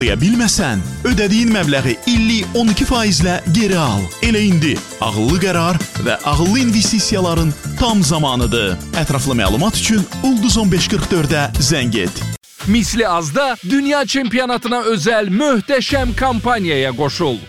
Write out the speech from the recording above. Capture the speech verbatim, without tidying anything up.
bilməsən, ödədiyin məbləği illik on iki faizlə geri al. Elə indi ağıllı qərar və ağıllı investisiyaların tam zamanıdır. Ətraflı məlumat üçün Ulduz on beş qırx dördə zəng et. Misli Azda dünya çempionatına özel möhtəşəm kampaniyaya qoşul.